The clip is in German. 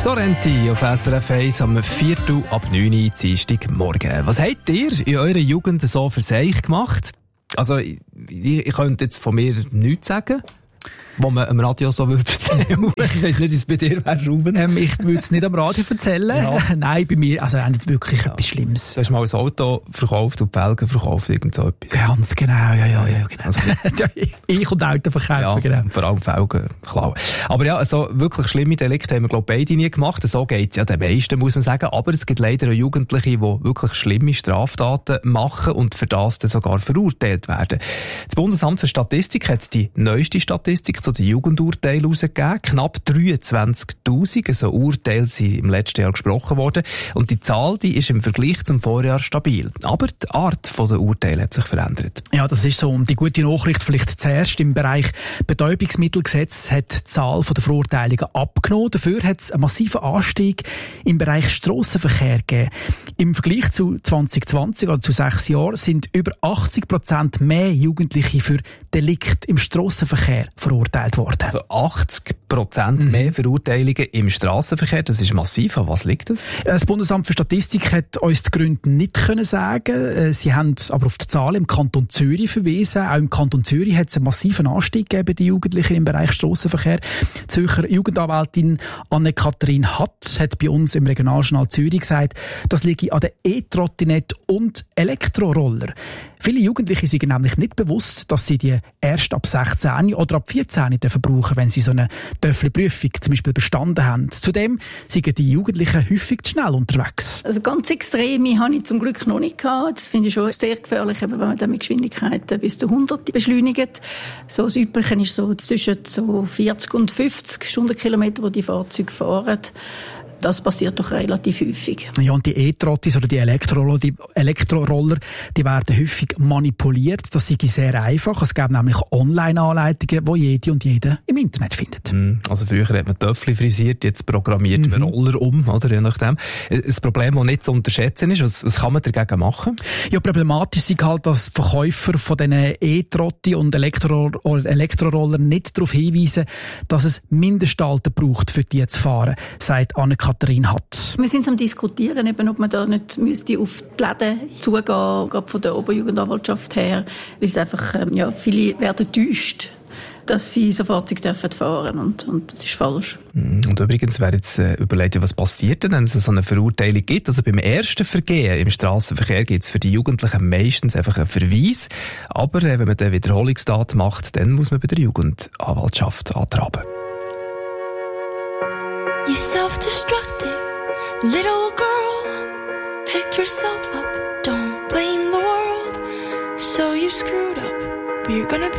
Sorrenti auf SRF 1 am 8:45 Dienstagmorgen. Was habt ihr in eurer Jugend so für sich gemacht? Also, ich könnte jetzt von mir nichts sagen, was man am Radio so erzählen würde. Ich weiss nicht, wie es bei dir wäre, Ruben. Ich würde es nicht am Radio erzählen. Ja. Nein, bei mir, also auch nicht wirklich etwas Schlimmes. Du hast mal ein Auto verkauft und die Felgen verkauft, irgend so etwas. Ganz genau, ja, genau. Also, ich und Auto verkaufen, ja, genau. Vor allem Felgen klauen. Aber ja, so wirklich schlimme Delikte haben wir, glaube ich, beide nie gemacht. So geht es ja den meisten, muss man sagen. Aber es gibt leider auch Jugendliche, die wirklich schlimme Straftaten machen und für das dann sogar verurteilt werden. Das Bundesamt für Statistik hat die neueste Statistik zu den Jugendurteilen herausgegeben. Knapp 23'000 so Urteile sind im letzten Jahr gesprochen worden. Und die Zahl, die ist im Vergleich zum Vorjahr stabil. Aber die Art der Urteile hat sich verändert. Ja, das ist so. Und die gute Nachricht vielleicht zuerst. Im Bereich Betäubungsmittelgesetz hat die Zahl der Verurteilungen abgenommen. Dafür hat es einen massiven Anstieg im Bereich Strassenverkehr gegeben. Im Vergleich zu 2020, also zu 6 Jahren, sind über 80% mehr Jugendliche für Delikte im Strassenverkehr verurteilt worden. Also 80% mehr Verurteilungen im Strassenverkehr, das ist massiv. An was liegt das? Das Bundesamt für Statistik hat uns die Gründe nicht sagen. Sie haben aber auf die Zahlen im Kanton Zürich verwiesen. Auch im Kanton Zürich hat es einen massiven Anstieg gegeben bei den Jugendlichen im Bereich Strassenverkehr. Die Zürcher Jugendanwältin Anne-Kathrin Hatt hat bei uns im Regionaljournal Zürich gesagt, das liege an den E-Trottinett und Elektroroller. Viele Jugendliche sind nämlich nicht bewusst, dass sie die erst ab 16 oder ab 14 dürfen brauchen, wenn sie so eine Töffli-Prüfung zum Beispiel bestanden haben. Zudem sind die Jugendlichen häufig zu schnell unterwegs. Also ganz Extreme habe ich zum Glück noch nicht gehabt. Das finde ich schon sehr gefährlich, wenn man dann mit Geschwindigkeiten bis zu 100 beschleunigt. So das Übliche ist so zwischen so 40 und 50 Stundenkilometer, wo die Fahrzeuge fahren. Das passiert doch relativ häufig. Ja, und die E-Trottis oder die Elektroroller, die werden häufig manipuliert. Das ist sehr einfach. Es gibt nämlich Online-Anleitungen, die jede und jeder im Internet findet. Also früher hat man Töffli frisiert, jetzt programmiert man Roller um, oder je nachdem. Ein Problem, das nicht zu unterschätzen ist. Was kann man dagegen machen? Ja, problematisch ist halt, dass Verkäufer von diesen E-Trotti und Elektroroller nicht darauf hinweisen, dass es Mindestalter braucht, für die zu fahren, sagt Anne-Kathrin Hatt. Wir sind am Diskutieren, eben, ob man da nicht müsste auf die Läden zugehen, gerade von der Oberjugendanwaltschaft her, weil es einfach, viele werden täuscht, dass sie so Fahrzeuge fahren dürfen und das ist falsch. Und übrigens wäre jetzt überlegt, was passiert denn, wenn es so eine Verurteilung gibt. Also beim ersten Vergehen im Strassenverkehr gibt es für die Jugendlichen meistens einfach einen Verweis. Aber wenn man eine Wiederholungstat macht, dann muss man bei der Jugendanwaltschaft antraben. You self-destructive little girl, pick yourself up, don't blame the world. So you screwed up, but you're gonna be